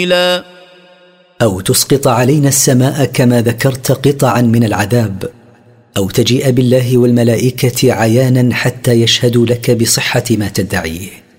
أو تسقط علينا السماء كما ذكرت قطعا من العذاب، أو تجيء بالله والملائكة عيانا حتى يشهدوا لك بصحة ما تدعيه.